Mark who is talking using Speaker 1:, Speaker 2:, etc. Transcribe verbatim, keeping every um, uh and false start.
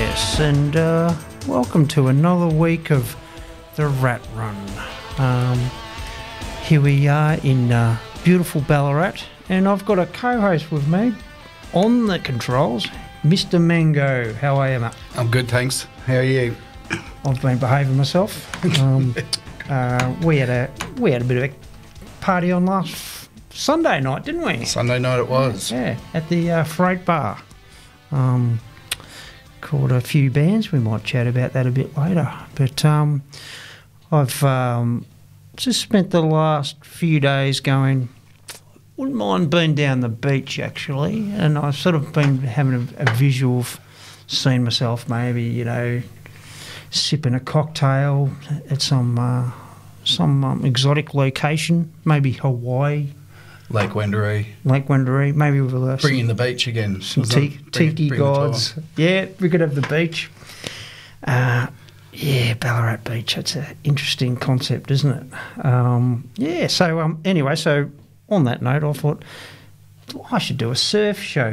Speaker 1: Yes, and uh, welcome to another week of the Rat Run. Um, here we are in uh, beautiful Ballarat, and I've got a co-host with me on the controls, Mister Mango. How are you, mate?
Speaker 2: I'm good, thanks. How are you?
Speaker 1: I've been behaving myself. Um, uh, we had a we had a bit of a party on last Sunday night, didn't we?
Speaker 2: Sunday night it was.
Speaker 1: Yeah, at the uh, Freight Bar. Um, called a few bands. We might chat about that a bit later. But um, I've um, just spent the last few days going, wouldn't mind being down the beach actually, and I've sort of been having a, a visual of seeing myself maybe, you know, sipping a cocktail at some uh, some um, exotic location, maybe Hawaii.
Speaker 2: Lake Wendouree.
Speaker 1: Lake Wendouree, maybe with a
Speaker 2: Bringing the beach again.
Speaker 1: some
Speaker 2: Wasn't
Speaker 1: tiki,
Speaker 2: it? Bring it-
Speaker 1: tiki
Speaker 2: bring the
Speaker 1: gods.
Speaker 2: tour.
Speaker 1: Yeah, we could have the beach. Uh, yeah, Ballarat Beach. That's an interesting concept, isn't it? Um, yeah. So um, anyway, so on that note, I thought I should do a surf show